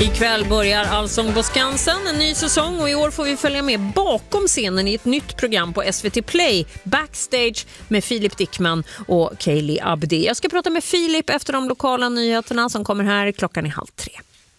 Ikväll börjar Allsång på Skansen, en ny säsong, och i år får vi följa med bakom scenen i ett nytt program på SVT Play, Backstage, med Filip Dickman och Kaylee Abdi. Jag ska prata med Filip efter de lokala nyheterna som kommer här. Klockan är 2:30.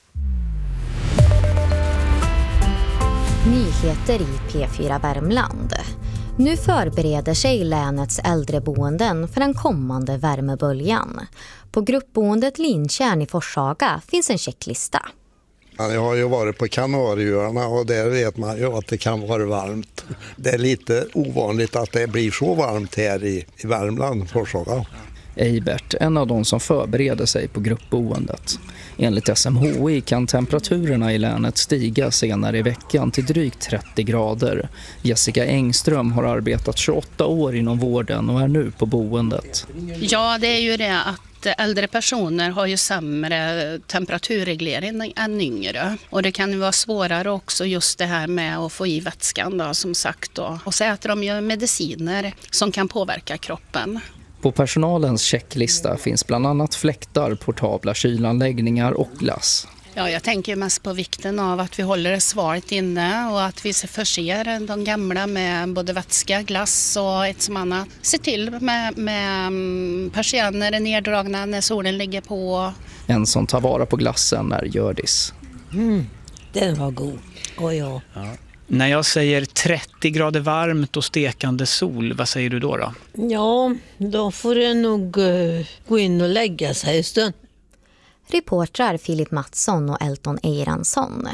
Nyheter i P4 Värmland. Nu förbereder sig länets äldreboenden för den kommande värmeböljan. På gruppboendet Linkärn i Forshaga finns en checklista. Jag har ju varit på Kanarieöarna och där vet man ju att det kan vara varmt. Det är lite ovanligt att det blir så varmt här i Värmland, Forshaga. Eibert, en av de som förbereder sig på gruppboendet. Enligt SMHI kan temperaturerna i länet stiga senare i veckan till drygt 30 grader. Jessica Engström har arbetat 28 år inom vården och är nu på boendet. Ja, det är ju det att äldre personer har ju sämre temperaturreglering än yngre. Och det kan ju vara svårare också just det här med att få i vätskan då, som sagt då. Och så äter de ju mediciner som kan påverka kroppen. På personalens checklista finns bland annat fläktar, portabla kylanläggningar och glass. Ja, jag tänker mest på vikten av att vi håller det svalt inne och att vi förser de gamla med både vätska, glass och ett som annat. Se till med persienner är neddragna när solen ligger på. En som tar vara på glassen är Gördis. Den var god. Och ja. När jag säger 30 grader varmt och stekande sol, vad säger du då? Ja, då får det nog gå in och lägga sig en stund. Reportrar Filip Mattsson och Elton Eiransson.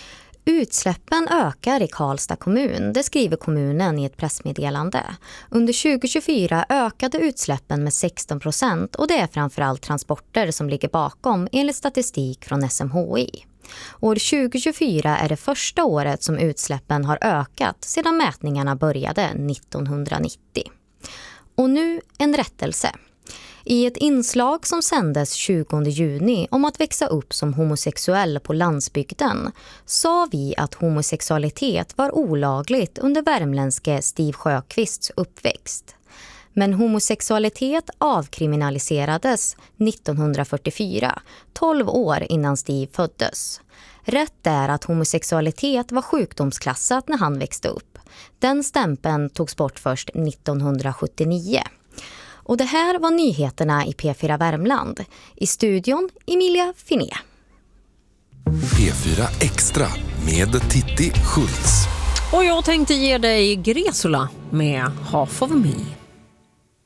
Utsläppen ökar i Karlstad kommun, det skriver kommunen i ett pressmeddelande. Under 2024 ökade utsläppen med 16% och det är framförallt transporter som ligger bakom enligt statistik från SMHI. År 2024 är det första året som utsläppen har ökat sedan mätningarna började 1990. Och nu en rättelse. I ett inslag som sändes 20 juni om att växa upp som homosexuell på landsbygden sa vi att homosexualitet var olagligt under värmländske Steve Sjöqvists uppväxt. Men homosexualitet avkriminaliserades 1944, 12 år innan Steve föddes. Rätt är att homosexualitet var sjukdomsklassat när han växte upp. Den stämpeln togs bort först 1979. Och det här var nyheterna i P4 Värmland. I studion Emilia Finé. P4 Extra med Titti Schultz. Och jag tänkte ge dig Gresula med Half of Me.